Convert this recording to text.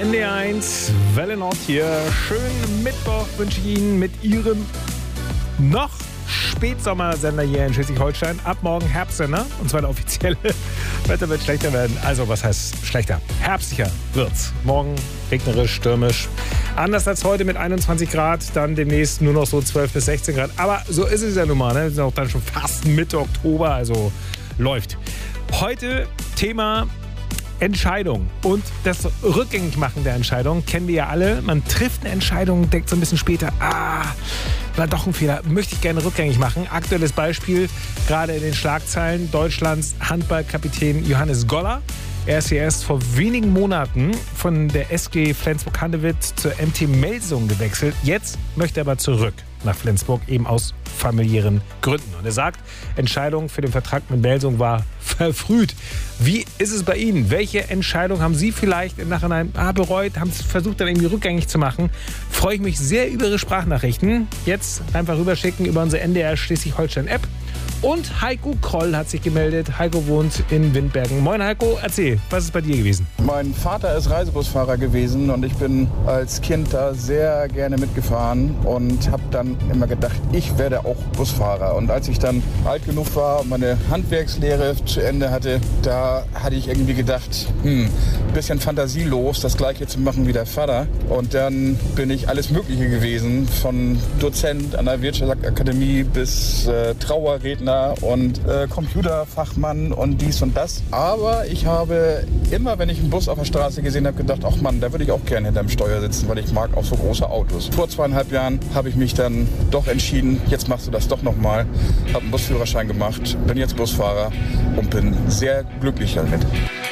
NDR1 Welle Nord hier. Schönen Mittwoch wünsche ich Ihnen mit Ihrem noch Spätsommersender hier in Schleswig-Holstein. Ab morgen Herbstsender, und zwar der offizielle. Wetter wird schlechter werden. Also, was heißt schlechter? Herbstlicher wird's. Morgen regnerisch, stürmisch. Anders als heute mit 21 Grad, dann demnächst nur noch so 12 bis 16 Grad. Aber so ist es ja nun mal. Ne? Wir sind auch dann schon fast Mitte Oktober, also läuft. Heute Thema Entscheidung und das Rückgängigmachen der Entscheidung kennen wir ja alle. Man trifft eine Entscheidung, denkt so ein bisschen später, war doch ein Fehler, möchte ich gerne rückgängig machen. Aktuelles Beispiel, gerade in den Schlagzeilen, Deutschlands Handballkapitän Johannes Goller. Er ist hier erst vor wenigen Monaten von der SG Flensburg-Handewitt zur MT Melsungen gewechselt. Jetzt möchte er aber zurück nach Flensburg, eben aus familiären Gründen. Und er sagt, Entscheidung für den Vertrag mit Melsungen war verfrüht. Wie ist es bei Ihnen? Welche Entscheidung haben Sie vielleicht im Nachhinein bereut, haben es versucht, dann irgendwie rückgängig zu machen? Freue ich mich sehr über Ihre Sprachnachrichten. Jetzt einfach rüberschicken über unsere NDR Schleswig-Holstein-App. Und Heiko Kroll hat sich gemeldet. Heiko wohnt in Windbergen. Moin Heiko, erzähl, was ist bei dir gewesen? Mein Vater ist Reisebusfahrer gewesen und ich bin als Kind da sehr gerne mitgefahren und habe dann immer gedacht, ich werde auch Busfahrer. Und als ich dann alt genug war und meine Handwerkslehre zu Ende hatte, da hatte ich irgendwie gedacht, ein bisschen fantasielos, das Gleiche zu machen wie der Vater. Und dann bin ich alles Mögliche gewesen, von Dozent an der Wirtschaftsakademie bis Trauerredner und Computerfachmann und dies und das. Aber ich habe immer, wenn ich einen Bus auf der Straße gesehen habe, gedacht, ach Mann, da würde ich auch gerne hinterm Steuer sitzen, weil ich mag auch so große Autos. Vor 2,5 Jahren habe ich mich dann doch entschieden, jetzt machst du das doch nochmal. Habe einen Busführerschein gemacht, bin jetzt Busfahrer und bin sehr glücklich damit.